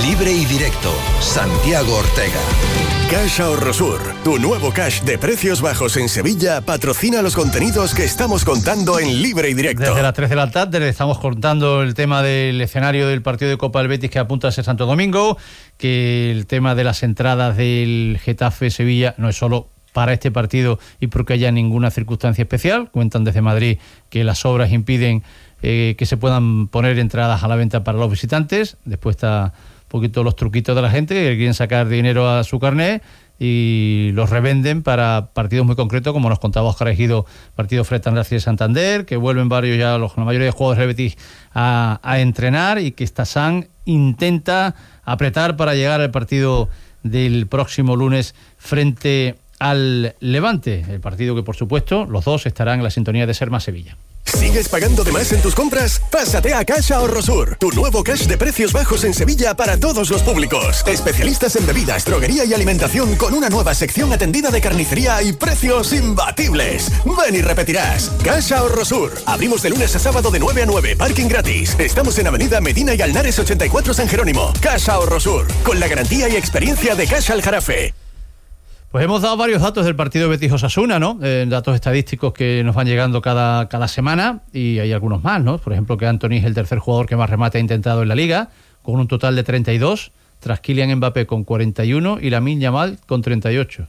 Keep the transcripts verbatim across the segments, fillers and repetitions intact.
Libre y directo, Santiago Ortega. Cash Ahorrosur, tu nuevo cash de precios bajos en Sevilla, patrocina los contenidos que estamos contando en Libre y Directo. Desde las tres de la tarde le estamos contando el tema del escenario del partido de Copa del Betis que apunta a ser Santo Domingo, que el tema de las entradas del Getafe-Sevilla no es solo para este partido y porque haya ninguna circunstancia especial. Cuentan desde Madrid que las obras impiden eh, que se puedan poner entradas a la venta para los visitantes. Después está un poquito los truquitos de la gente que quieren sacar dinero a su carnet y los revenden para partidos muy concretos, como nos contaba Óscar Ejido, partido frente a Racing de Santander, que vuelven varios ya, los, la mayoría de jugadores del Betis a, a entrenar, y que Stassan intenta apretar para llegar al partido del próximo lunes frente al Levante, el partido que por supuesto los dos estarán en la sintonía de Serma Sevilla. ¿Sigues pagando de más en tus compras? Pásate a Cash Ahorrosur, tu nuevo cash de precios bajos en Sevilla para todos los públicos. Especialistas en bebidas, droguería y alimentación con una nueva sección atendida de carnicería y precios imbatibles. Ven y repetirás. Cash Ahorrosur. Abrimos de lunes a sábado de nueve a nueve, parking gratis. Estamos en Avenida Medina y Alnares ochenta y cuatro San Jerónimo. Cash Ahorrosur, con la garantía y experiencia de Cash Aljarafe. Pues hemos dado varios datos del partido Betis-Osasuna, ¿no? Eh, datos estadísticos que nos van llegando cada, cada semana, y hay algunos más, ¿no? Por ejemplo, que Antony es el tercer jugador que más remate ha intentado en la Liga, con un total de treinta y dos, tras Kylian Mbappé con cuarenta y uno y Lamine Yamal con treinta y ocho.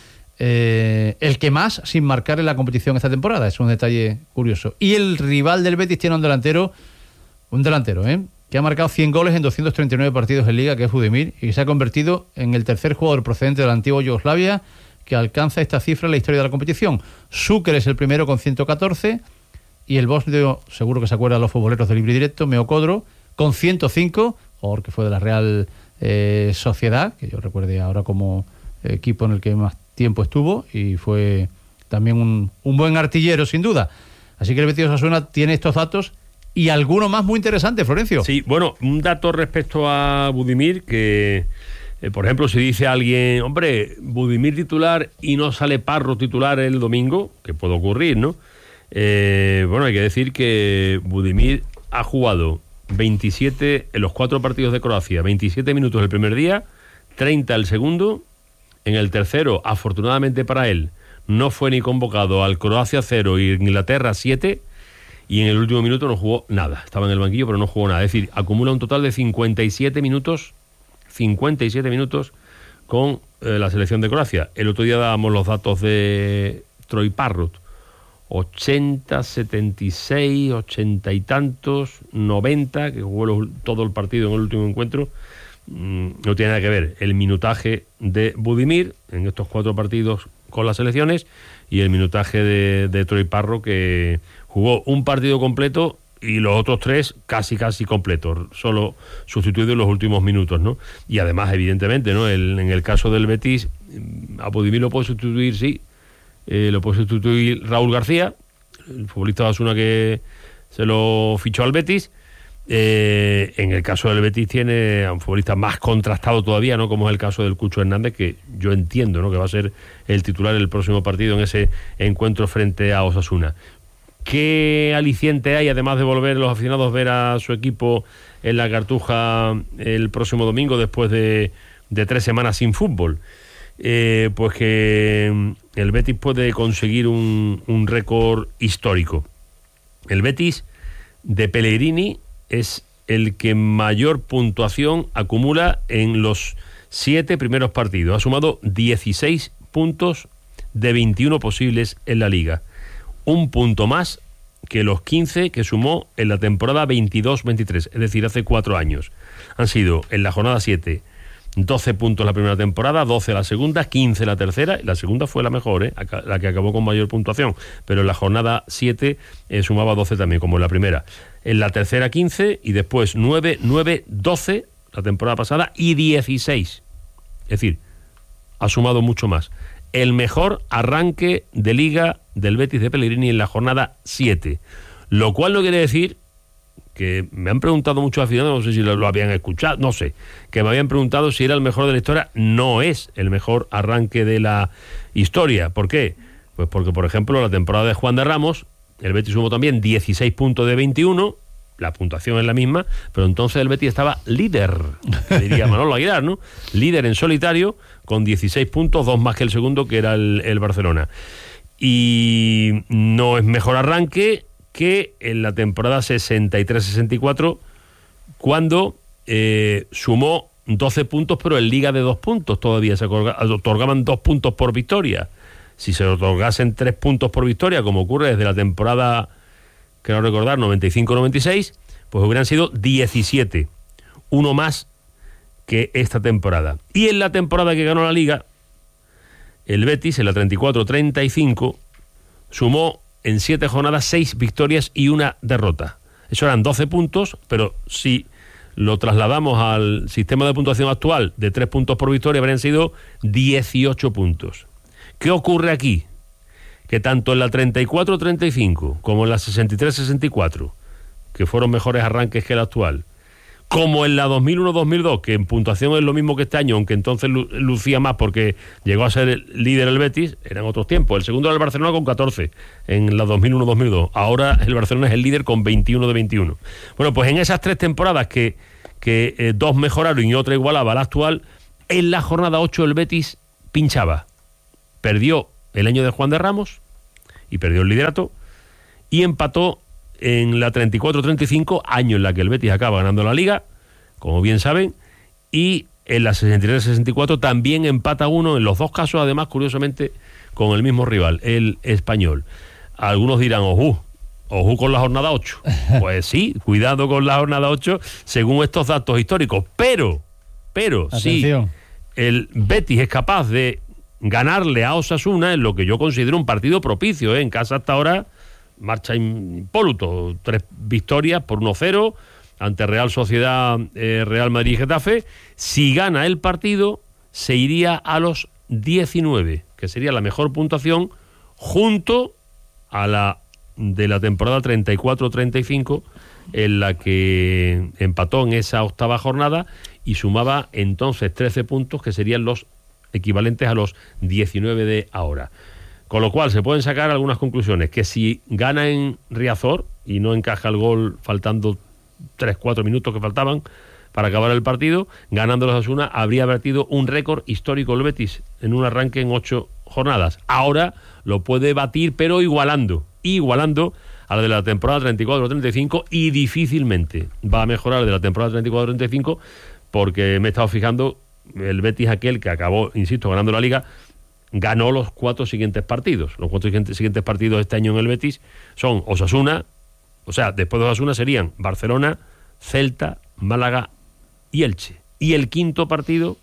Eh, el que más sin marcar en la competición esta temporada, es un detalle curioso. Y el rival del Betis tiene un delantero, un delantero, ¿eh? que ha marcado cien goles en doscientos treinta y nueve partidos en Liga, que es Budimir, y que se ha convertido en el tercer jugador procedente de la antigua Yugoslavia que alcanza esta cifra en la historia de la competición. Šuker es el primero con ciento catorce, y el bosnio, seguro que se acuerdan los futboleros de Libre y Directo, Meokodro, con ciento cinco, jugador que fue de la Real eh, Sociedad, que yo recuerde ahora como equipo en el que más tiempo estuvo, y fue también un, un buen artillero, sin duda. Así que el Betis Osasuna tiene estos datos y alguno más muy interesante, Florencio. Sí, bueno, un dato respecto a Budimir, que, eh, por ejemplo, si dice alguien, hombre, Budimir titular y no sale Parro titular el domingo, que puede ocurrir, ¿no? Eh, bueno, hay que decir que Budimir ha jugado veintisiete en los cuatro partidos de Croacia, veintisiete minutos el primer día, treinta el segundo. En el tercero, afortunadamente para él, no fue ni convocado al Croacia cero y Inglaterra siete, y en el último minuto no jugó nada. Estaba en el banquillo, pero no jugó nada. Es decir, acumula un total de cincuenta y siete minutos, cincuenta y siete minutos con eh, la selección de Croacia. El otro día dábamos los datos de Troy Parrott. ochenta, setenta y seis, ochenta y tantos, noventa, que jugó los, todo el partido en el último encuentro. Mm, no tiene nada que ver el minutaje de Budimir en estos cuatro partidos con las selecciones y el minutaje de, de Troy Parrott, que jugó un partido completo y los otros tres casi casi completos, solo sustituido en los últimos minutos, ¿no? Y además, evidentemente, ¿no? El, en el caso del Betis, a Budimir lo puede sustituir, sí, eh, lo puede sustituir Raúl García, el futbolista de Osasuna que se lo fichó al Betis. Eh, en el caso del Betis tiene a un futbolista más contrastado todavía, ¿no? Como es el caso del Cucho Hernández, que yo entiendo, ¿no? que va a ser el titular el próximo partido en ese encuentro frente a Osasuna. ¿Qué aliciente hay, además de volver los aficionados a ver a su equipo en la Cartuja el próximo domingo, después de, de tres semanas sin fútbol? Eh, pues que el Betis puede conseguir un, un récord histórico. El Betis de Pellegrini es el que mayor puntuación acumula en los siete primeros partidos. Ha sumado dieciséis puntos de veintiuno posibles en la Liga. Un punto más que los quince que sumó en la temporada veintidós veintitrés, es decir, hace cuatro años. Han sido en la jornada siete, doce puntos la primera temporada, doce la segunda, quince la tercera, y la segunda fue la mejor, ¿eh? la que acabó con mayor puntuación, pero en la jornada siete eh, sumaba doce también, como en la primera. En la tercera quince, y después nueve, nueve, doce la temporada pasada, y dieciséis. Es decir, ha sumado mucho más. El mejor arranque de Liga del Betis de Pellegrini en la jornada siete. Lo cual no quiere decir, que me han preguntado muchos aficionados, no sé si lo, lo habían escuchado, no sé, que me habían preguntado si era el mejor de la historia. No es el mejor arranque de la historia. ¿Por qué? Pues porque, por ejemplo, la temporada de Juan de Ramos, el Betis sumó también dieciséis puntos de veintiuno, la puntuación es la misma, pero entonces el Betis estaba líder, que diría Manolo Aguilar, ¿no? Líder en solitario, con dieciséis puntos, dos más que el segundo, que era el, el Barcelona. Y no es mejor arranque que en la temporada sesenta y tres sesenta y cuatro, cuando eh, sumó doce puntos, pero en liga de dos puntos todavía se otorgaban dos puntos por victoria. Si se otorgasen tres puntos por victoria, como ocurre desde la temporada, creo recordar, noventa y cinco noventa y seis, pues hubieran sido diecisiete, uno más que esta temporada. Y en la temporada que ganó la Liga, el Betis, en la treinta y cuatro treinta y cinco, sumó en siete jornadas seis victorias y una derrota. Eso eran doce puntos, pero si lo trasladamos al sistema de puntuación actual de tres puntos por victoria, habrían sido dieciocho puntos. ¿Qué ocurre aquí? Que tanto en la treinta y cuatro treinta y cinco como en la sesenta y tres sesenta y cuatro, que fueron mejores arranques que la actual, como en la dos mil uno dos mil dos, que en puntuación es lo mismo que este año, aunque entonces lucía más porque llegó a ser el líder el Betis, eran otros tiempos. El segundo era el Barcelona con catorce en la dos mil uno dos mil dos. Ahora el Barcelona es el líder con veintiuno de veintiuno. Bueno, pues en esas tres temporadas que, que eh, dos mejoraron y otra igualaba a la actual, en la jornada ocho el Betis pinchaba. Perdió el año de Juan de Ramos y perdió el liderato, y empató en la treinta y cuatro treinta y cinco, año en la que el Betis acaba ganando la Liga, como bien saben, y en la sesenta y tres sesenta y cuatro también empata uno, en los dos casos además, curiosamente, con el mismo rival, el Español. Algunos dirán, ojú, ojú con la jornada ocho. Pues sí, cuidado con la jornada ocho, según estos datos históricos, pero, pero, Atención. sí, el Betis es capaz de ganarle a Osasuna en lo que yo considero un partido propicio, ¿eh? En casa hasta ahora marcha impoluto, tres victorias por uno cero ante Real Sociedad, eh, Real Madrid y Getafe. Si gana el partido, se iría a los diecinueve, que sería la mejor puntuación, junto a la de la temporada treinta y cuatro treinta y cinco, en la que empató en esa octava jornada y sumaba entonces trece puntos, que serían los equivalentes a los diecinueve de ahora. Con lo cual se pueden sacar algunas conclusiones, que si gana en Riazor y no encaja el gol faltando tres cuatro minutos que faltaban para acabar el partido, ganando los Osasuna, habría batido un récord histórico el Betis en un arranque en ocho jornadas. Ahora lo puede batir, pero igualando, igualando a la de la temporada treinta y cuatro treinta y cinco, y difícilmente va a mejorar de la temporada treinta y cuatro treinta y cinco, porque me he estado fijando, el Betis aquel que acabó, insisto, ganando la Liga, ganó los cuatro siguientes partidos. Los cuatro siguientes, siguientes partidos este año en el Betis son Osasuna, o sea, después de Osasuna serían Barcelona, Celta, Málaga y Elche. Y el quinto partido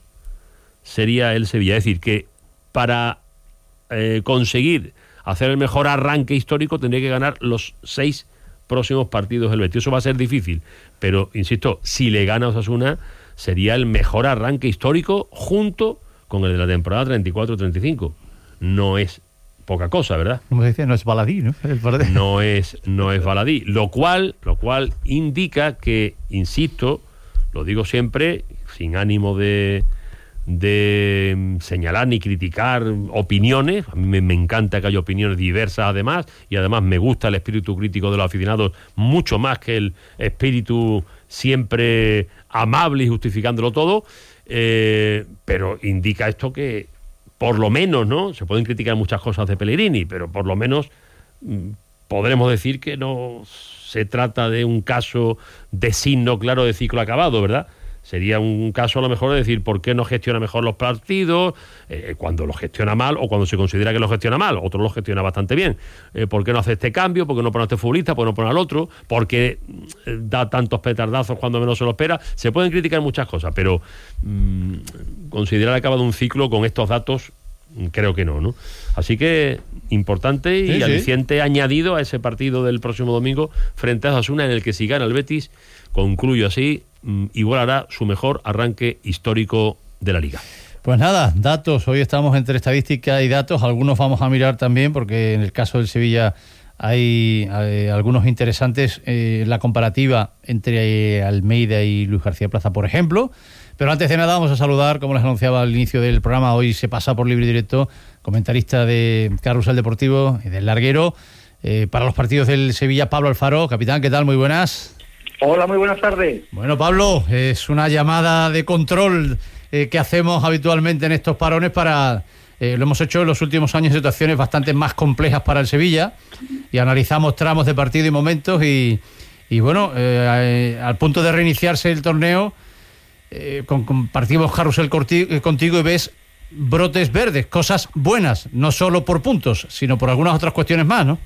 sería el Sevilla. Es decir, que para eh, conseguir hacer el mejor arranque histórico tendría que ganar los seis próximos partidos del Betis. Eso va a ser difícil, pero, insisto, si le gana Osasuna, sería el mejor arranque histórico junto con el de la temporada treinta y cuatro treinta y cinco. No es poca cosa, ¿verdad? Como se dice, no es baladí, ¿no? El no es, no es baladí. Lo cual, lo cual indica que, insisto, lo digo siempre, sin ánimo de, de señalar ni criticar opiniones. A mí me, me encanta que haya opiniones diversas además, y además me gusta el espíritu crítico de los aficionados mucho más que el espíritu siempre amable y justificándolo todo, eh, pero indica esto que por lo menos, ¿no? Se pueden criticar muchas cosas de Pellegrini, pero por lo menos mmm, podremos decir que no se trata de un caso de signo claro de ciclo acabado, ¿verdad? Sería un caso a lo mejor de decir por qué no gestiona mejor los partidos, eh, cuando los gestiona mal o cuando se considera que los gestiona mal. Otro los gestiona bastante bien. Eh, ¿Por qué no hace este cambio? ¿Por qué no pone a este futbolista? ¿Por qué no pone al otro? ¿Por qué eh, da tantos petardazos cuando menos se lo espera? Se pueden criticar muchas cosas, pero mmm, considerar acabado un ciclo con estos datos, creo que no, ¿no? Así que importante y sí, aliciente sí. añadido a ese partido del próximo domingo frente a Osasuna, en el que si gana el Betis, concluyo así, igual hará su mejor arranque histórico de la Liga. Pues nada, datos, hoy estamos entre estadística y datos, algunos vamos a mirar también, porque en el caso del Sevilla hay, hay algunos interesantes, eh, la comparativa entre eh, Almeida y Luis García Plaza, por ejemplo. Pero antes de nada vamos a saludar, como les anunciaba al inicio del programa, hoy se pasa por Libre y Directo, comentarista de Carrusel Deportivo y del Larguero, eh, para los partidos del Sevilla, Pablo Alfaro. Capitán, ¿qué tal? Muy buenas. Hola, muy buenas tardes. Bueno, Pablo, es una llamada de control eh, que hacemos habitualmente en estos parones para... Eh, lo hemos hecho en los últimos años en situaciones bastante más complejas para el Sevilla y analizamos tramos de partido y momentos y, y bueno, eh, eh, al punto de reiniciarse el torneo, eh, con, compartimos carrusel corti- contigo y ves brotes verdes, cosas buenas, no solo por puntos, sino por algunas otras cuestiones más, ¿no?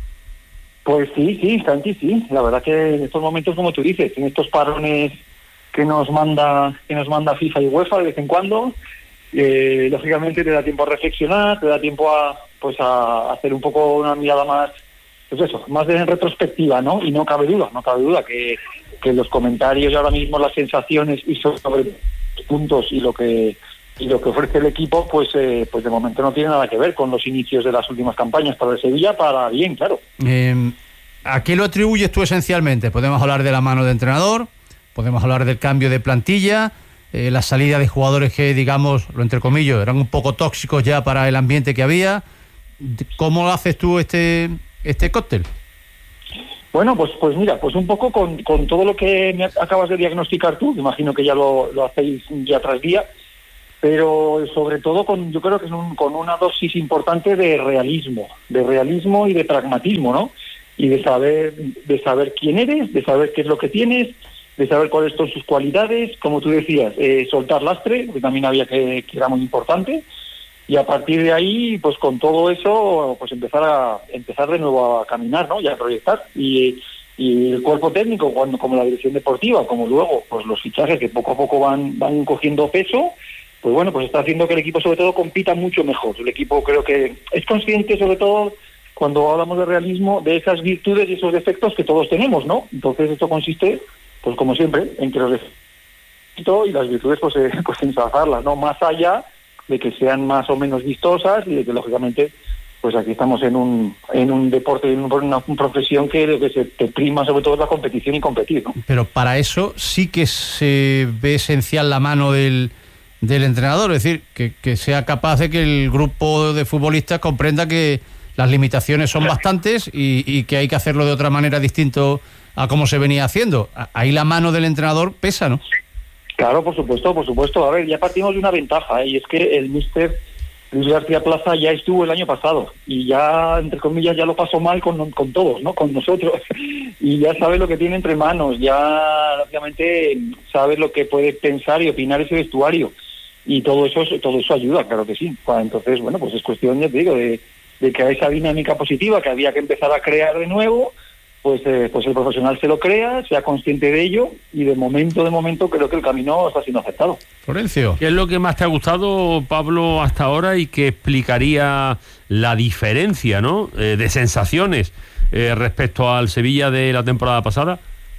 Pues sí, sí, Santi, sí. La verdad que en estos momentos, como tú dices, en estos parones que nos manda que nos manda FIFA y UEFA de vez en cuando, eh, lógicamente te da tiempo a reflexionar, te da tiempo a pues a hacer un poco una mirada más, pues eso, más de retrospectiva, ¿no? Y no cabe duda, no cabe duda que, que los comentarios y ahora mismo las sensaciones y sobre los puntos y lo que y lo que ofrece el equipo, pues eh, pues de momento no tiene nada que ver con los inicios de las últimas campañas para el Sevilla, para bien, claro. Eh, ¿A qué lo atribuyes tú esencialmente? Podemos hablar de la mano de entrenador, podemos hablar del cambio de plantilla, eh, la salida de jugadores que, digamos, lo entrecomillo, eran un poco tóxicos ya para el ambiente que había. ¿Cómo haces tú este este cóctel? Bueno, pues pues mira, pues un poco con, con todo lo que me acabas de diagnosticar tú, imagino que ya lo, lo hacéis día tras día, pero sobre todo con, yo creo que es un, con una dosis importante de realismo, de realismo y de pragmatismo, ¿no? Y de saber, de saber quién eres, de saber qué es lo que tienes, de saber cuáles son sus cualidades, como tú decías, eh, soltar lastre, que también había que, que era muy importante, y a partir de ahí, pues con todo eso, pues empezar a empezar de nuevo a caminar, ¿no? Y a proyectar. Y, y el cuerpo técnico, cuando, como la dirección deportiva, como luego, pues los fichajes que poco a poco van, van cogiendo peso, pues bueno, pues está haciendo que el equipo sobre todo compita mucho mejor. El equipo creo que es consciente sobre todo, cuando hablamos de realismo, de esas virtudes y esos defectos que todos tenemos, ¿no? Entonces esto consiste, pues como siempre, en que los defectos y las virtudes pues, eh, pues ensalzarlas, ¿no? Más allá de que sean más o menos vistosas y de que lógicamente pues aquí estamos en un en un deporte, en una, una profesión que lo que se te prima sobre todo es la competición y competir, ¿no? Pero para eso sí que se ve esencial la mano del del entrenador, es decir, que, que sea capaz de que el grupo de futbolistas comprenda que las limitaciones son bastantes y, y que hay que hacerlo de otra manera distinto a como se venía haciendo. Ahí la mano del entrenador pesa, ¿no? Claro, por supuesto, por supuesto. A ver, ya partimos de una ventaja, ¿eh? Y es que el míster Luis García Plaza ya estuvo el año pasado y ya, entre comillas, ya lo pasó mal con, con todos, ¿no? Con nosotros. Y ya sabe lo que tiene entre manos, ya, obviamente, sabe lo que puede pensar y opinar ese vestuario. Y todo eso todo eso ayuda, claro que sí. Entonces, bueno, pues es cuestión, ya te digo, de, de que a esa dinámica positiva que había que empezar a crear de nuevo, pues eh, pues el profesional se lo crea, sea consciente de ello, y de momento, de momento, creo que el camino está siendo aceptado. Florencio. ¿Qué es lo que más te ha gustado, Pablo, hasta ahora y que explicaría la diferencia, ¿no? eh, de sensaciones eh, respecto al Sevilla de la temporada pasada?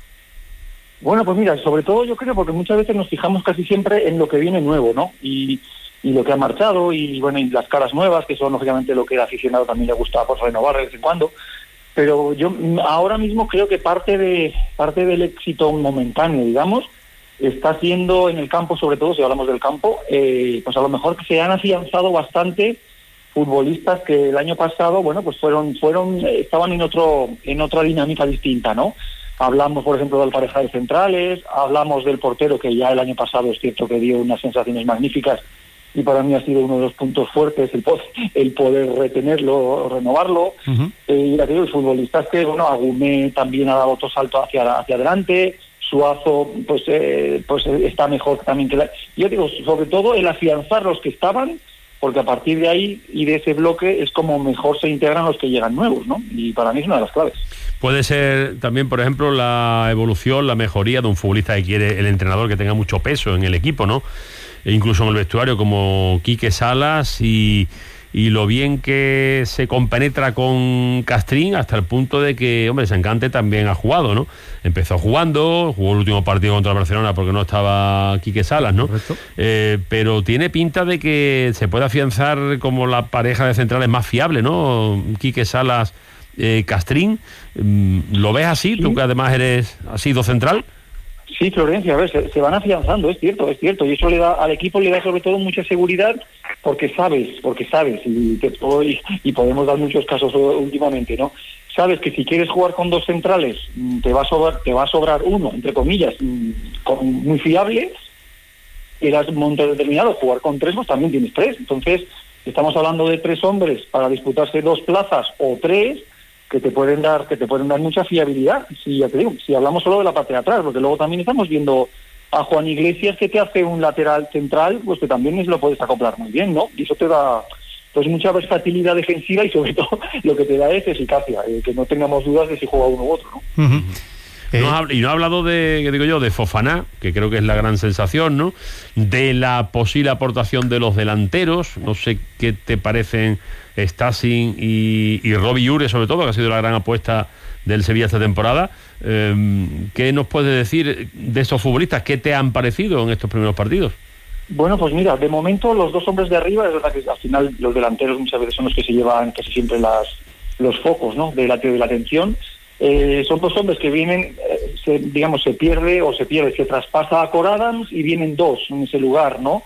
Bueno, pues mira, sobre todo yo creo porque muchas veces nos fijamos casi siempre en lo que viene nuevo, ¿no? Y, y lo que ha marchado y, bueno, y las caras nuevas, que son lógicamente lo que el aficionado también le gusta por renovar de vez en cuando. Pero yo ahora mismo creo que parte de parte del éxito momentáneo, digamos, está siendo en el campo, sobre todo si hablamos del campo, eh, pues a lo mejor que se han afianzado bastante futbolistas que el año pasado, bueno, pues fueron fueron estaban en otro en otra dinámica distinta, ¿no? Hablamos, por ejemplo, del pareja de centrales, hablamos del portero, que ya el año pasado es cierto que dio unas sensaciones magníficas y para mí ha sido uno de los puntos fuertes el poder, el poder retenerlo, renovarlo. Uh-huh. Eh, y ya te digo, futbolistas que, bueno, Agumé también ha dado otro salto hacia, hacia adelante, Suazo pues eh, pues está mejor también que la... Yo digo, sobre todo el afianzar los que estaban, porque a partir de ahí y de ese bloque es como mejor se integran los que llegan nuevos, ¿no? Y para mí es una de las claves. Puede ser también, por ejemplo, la evolución, la mejoría de un futbolista que quiere el entrenador que tenga mucho peso en el equipo, ¿no? E incluso en el vestuario, como Quique Salas, y, y lo bien que se compenetra con Castrín, hasta el punto de que, hombre, Sencante también ha jugado, ¿no? Empezó jugando, jugó el último partido contra Barcelona porque no estaba Quique Salas, ¿no? Eh, pero tiene pinta de que se puede afianzar como la pareja de centrales más fiable, ¿no? Quique Salas, eh, Castrín. ¿Lo ves así? Sí. Tú que además eres has sido central. Sí, Florencia, a ver, se, se van afianzando, es cierto, es cierto, y eso le da al equipo, le da sobre todo mucha seguridad porque sabes, porque sabes, y, te puedo, y podemos dar muchos casos últimamente, ¿no? Sabes que si quieres jugar con dos centrales, te va a sobrar, te va a sobrar uno, entre comillas, con, muy fiable, y en un momento determinado jugar con tres, pues también tienes tres. Entonces, estamos hablando de tres hombres para disputarse dos plazas o tres, que te pueden dar, que te pueden dar mucha fiabilidad. Si ya te digo, si hablamos solo de la parte de atrás, porque luego también estamos viendo a Juan Iglesias, que te hace un lateral central, pues que también lo puedes acoplar muy bien, ¿no? Y eso te da pues mucha versatilidad defensiva y sobre todo lo que te da es eficacia, eh, que no tengamos dudas de si juega uno u otro, ¿no? Uh-huh. Eh, no ha, y no ha hablado de, que digo yo, de Fofana, que creo que es la gran sensación, ¿no? De la posible aportación de los delanteros, no sé qué te parecen Stasi y, y Robbie Ure, sobre todo, que ha sido la gran apuesta del Sevilla esta temporada. Eh, ¿Qué nos puedes decir de esos futbolistas? ¿Qué te han parecido en estos primeros partidos? Bueno, pues mira, de momento los dos hombres de arriba, es verdad que al final los delanteros muchas veces son los que se llevan casi siempre las los focos, ¿no?, de la, de la atención. Eh, son dos hombres que vienen, eh, se, digamos, se pierde o se pierde, se traspasa a Cor Adams y vienen dos en ese lugar, ¿no?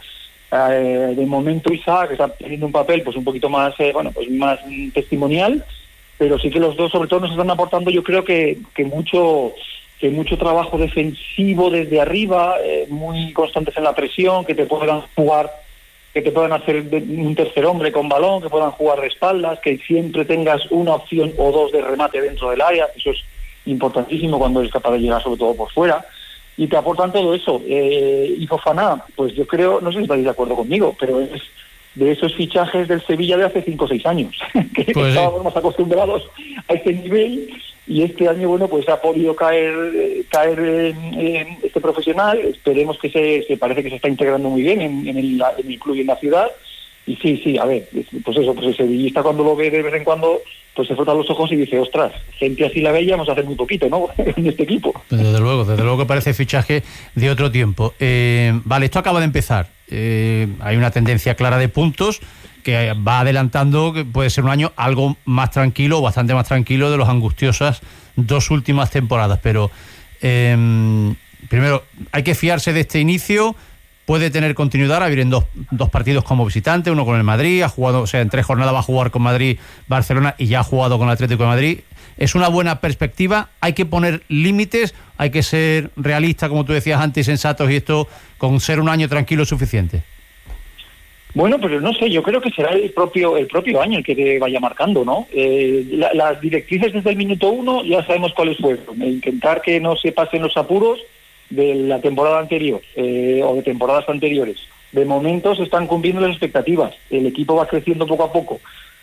Eh, de momento Isaac está teniendo un papel pues un poquito más, eh, bueno, pues más mm, testimonial, pero sí que los dos sobre todo nos están aportando, yo creo que, que mucho que mucho trabajo defensivo desde arriba, eh, muy constantes en la presión, que te puedan jugar, que te puedan hacer un tercer hombre con balón, que puedan jugar de espaldas, que siempre tengas una opción o dos de remate dentro del área. Eso es importantísimo cuando eres capaz de llegar sobre todo por fuera, y te aportan todo eso. Eh, y Fofana, pues yo creo, no sé si estáis de acuerdo conmigo, pero es de esos fichajes del Sevilla de hace cinco o seis años, que pues estábamos más acostumbrados a este nivel, y este año, bueno, pues ha podido caer eh, caer en, en este profesional. Esperemos que se, se parece que se está integrando muy bien en, en, el, en el club y en la ciudad. Y sí, sí, a ver, pues eso, pues el sevillista cuando lo ve de vez en cuando, pues se frota los ojos y dice, ostras, gente así la veíamos hace muy poquito, ¿no?, en este equipo. Desde luego, desde luego que parece fichaje de otro tiempo. Eh, vale, esto acaba de empezar. Eh, hay una tendencia clara de puntos que va adelantando que puede ser un año algo más tranquilo, bastante más tranquilo de los angustiosas dos últimas temporadas. Pero eh, primero, hay que fiarse de este inicio. Puede tener continuidad. Ahora vienen dos, dos partidos como visitante, uno con el Madrid, ha jugado, o sea, en tres jornadas va a jugar con Madrid, Barcelona, y ya ha jugado con el Atlético de Madrid. Es una buena perspectiva. Hay que poner límites, hay que ser realista, como tú decías antes, sensatos, y esto con ser un año tranquilo es suficiente. Bueno, pero no sé, yo creo que será el propio el propio año el que te vaya marcando, ¿no? Eh, la, las directrices desde el minuto uno ya sabemos cuáles fueron. Intentar que no se pasen los apuros de la temporada anterior eh, o de temporadas anteriores. De momento se están cumpliendo las expectativas. El equipo va creciendo poco a poco.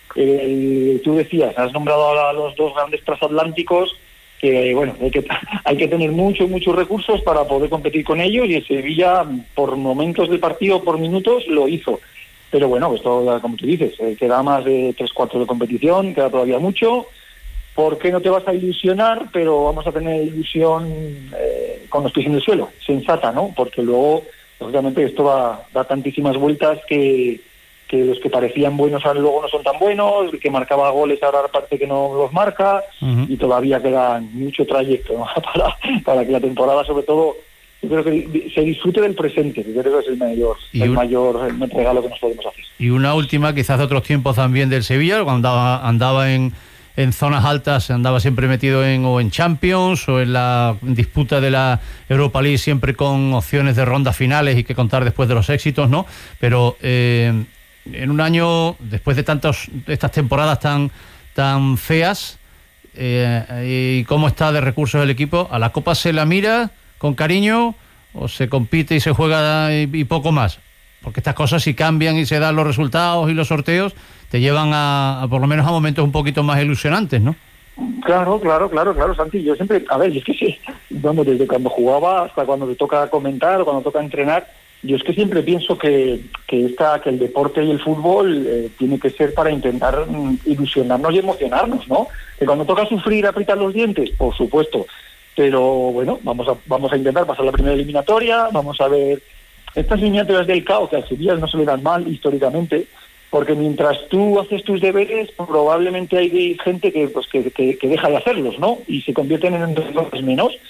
Eh, tú decías, has nombrado a los dos grandes transatlánticos, que bueno, hay que, hay que tener muchos, muchos recursos para poder competir con ellos, y el Sevilla, por momentos del partido, por minutos, lo hizo. Pero bueno, esto, como tú dices, eh, queda más de tres cuartos de competición, queda todavía mucho. ¿Por qué no te vas a ilusionar? Pero vamos a tener ilusión eh, con los pies en el suelo, sensata, ¿no? Porque luego, lógicamente, esto va da tantísimas vueltas que, que los que parecían buenos ahora luego no son tan buenos, el que marcaba goles ahora parece que no los marca, uh-huh. Y todavía queda mucho trayecto, ¿no? para, para que la temporada, sobre todo, yo creo que se disfrute del presente, que creo que es el mayor, el un... mayor el regalo que nos podemos hacer. Y una última, quizás de otros tiempos también del Sevilla, cuando andaba, andaba en... en zonas altas, andaba siempre metido en o en Champions o en la disputa de la Europa League, siempre con opciones de rondas finales y que contar después de los éxitos, ¿no? Pero eh, en un año, después de tantas estas temporadas tan tan feas, eh, y cómo está de recursos el equipo, ¿a la Copa se la mira con cariño o se compite y se juega y, y poco más? Porque estas cosas, si cambian y se dan los resultados y los sorteos, te llevan a, a por lo menos a momentos un poquito más ilusionantes, ¿no? Claro, claro, claro, claro, Santi. Yo siempre, a ver, es que sí, vamos, desde cuando jugaba hasta cuando te toca comentar o cuando toca entrenar, yo es que siempre pienso que que esta que el deporte y el fútbol eh, tiene que ser para intentar mm, ilusionarnos y emocionarnos, ¿no? Que cuando toca sufrir, apretar los dientes, por supuesto. Pero bueno, vamos a vamos a intentar pasar la primera eliminatoria, vamos a ver estas eliminatorias del caos, que a Sevilla no se le dan mal históricamente, porque mientras tú haces tus deberes, probablemente hay gente que pues que, que, que deja de hacerlos, ¿no? Y se convierten en dos menos.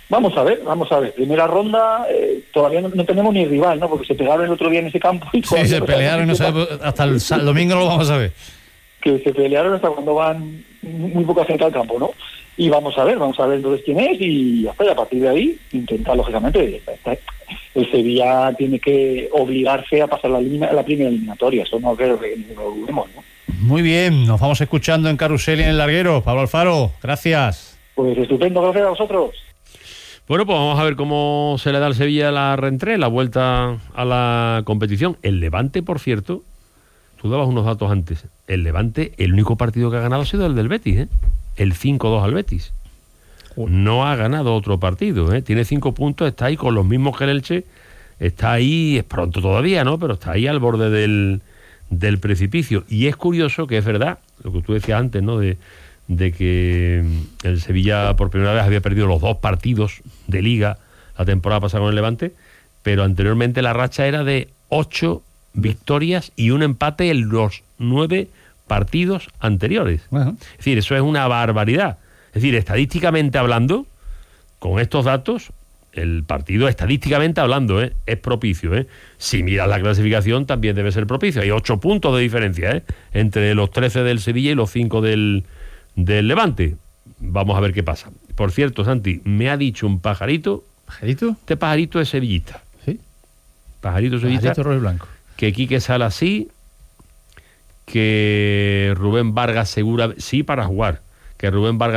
Vamos a ver, vamos a ver. Primera ronda, eh, todavía no, no tenemos ni rival, ¿no? Porque se pegaron el otro día en ese campo. Y sí, se no pelearon, no sabemos, hasta el, el domingo no lo vamos a ver. Que se pelearon hasta cuando van muy poco cerca al campo, ¿no? Y vamos a ver, vamos a ver entonces quién es y hasta y a partir de ahí intentar, lógicamente, el Sevilla tiene que obligarse a pasar la, elimina, la primera eliminatoria, eso no creo que lo dudemos, ¿no? Muy bien, nos vamos escuchando en Carrusel y en el Larguero. Pablo Alfaro, gracias. Pues estupendo, gracias a vosotros. Bueno, pues vamos a ver cómo se le da al Sevilla la reentrée, la vuelta a la competición. El Levante, por cierto, tú dabas unos datos antes. El Levante, el único partido que ha ganado ha sido el del Betis, ¿eh? El cinco dos al Betis. No ha ganado otro partido, ¿eh? Tiene cinco puntos, está ahí con los mismos que el Elche. Está ahí, es pronto todavía, ¿no? Pero está ahí al borde del, del precipicio. Y es curioso que es verdad, lo que tú decías antes, ¿no? De... de que el Sevilla por primera vez había perdido los dos partidos de Liga la temporada pasada con el Levante, pero anteriormente la racha era de ocho victorias y un empate en los nueve partidos anteriores. Uh-huh. Es decir, eso es una barbaridad. Es decir, estadísticamente hablando, con estos datos, el partido estadísticamente hablando ¿eh? es propicio. ¿eh? Si miras la clasificación también debe ser propicio. Hay ocho puntos de diferencia ¿eh? entre los trece del Sevilla y los cinco del del Levante. Vamos a ver qué pasa. Por cierto, Santi, me ha dicho un pajarito. ¿Pajarito? Este pajarito es sevillista. ¿Sí? Pajarito sevillista. Pajarito rojo y blanco. Que Quique Sala sí, que Rubén Vargas segura sí para jugar. Que Rubén Vargas